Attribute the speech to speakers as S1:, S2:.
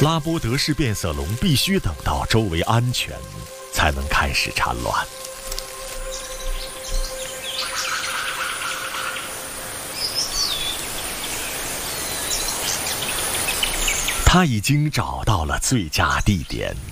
S1: 拉波德氏变色龙必须等到周围安全，才能开始产卵。他已经找到了最佳地点。